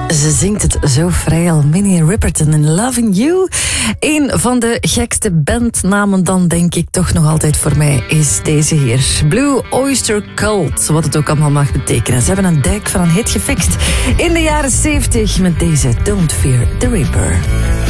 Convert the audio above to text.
Ze zingt het zo vrij al. Minnie Riperton in Loving You. Een van de gekste bandnamen dan, denk ik, toch nog altijd voor mij, is deze hier. Blue Oyster Cult, wat het ook allemaal mag betekenen. Ze hebben een dijk van een hit gefixt in de jaren 70 met deze Don't Fear the Reaper.